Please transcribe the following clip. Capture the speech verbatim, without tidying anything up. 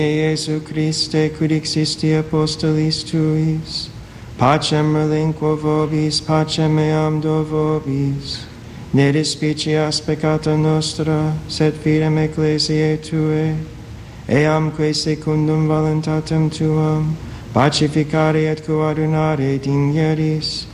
Iesu Christe, quid existi apostolis tuis, pacem relinquo vobis, pacem meam do vobis. Ne despicias peccata nostra, sed fidem ecclesiae Tuae, eamque secundum voluntatem Tuam, pacificare et coadunare digneris,